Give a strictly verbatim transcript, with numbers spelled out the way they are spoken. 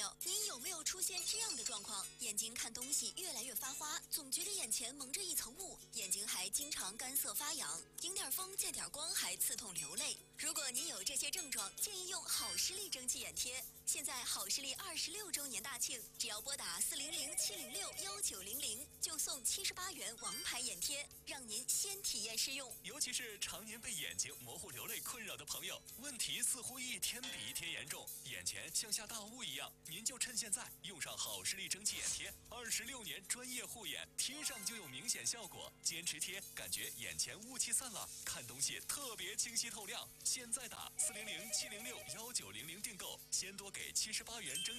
友，您有没有出现这样的状况？眼睛看东西越来越发花，总觉得眼前蒙着一层雾，眼睛还经常干涩发痒，迎点风见点光还刺痛流泪。如果您有这些症状，建议用好视力蒸汽眼贴。现在好视力二十六周年大庆，只要拨打四零零七零六幺九零零，就送七十八元王牌眼贴，让您先体验试用。 尤其是常年被眼睛模糊流泪困扰的朋友，问题似乎一天比一天严重，眼前像下大雾一样，您就趁现在用上好视力蒸汽眼贴，二十六年专业护眼，贴上就有明显效果，坚持贴，感觉眼前雾气散了，看东西特别清晰透亮。现在打四零零七零六幺九零零订购，先多给七十八元蒸。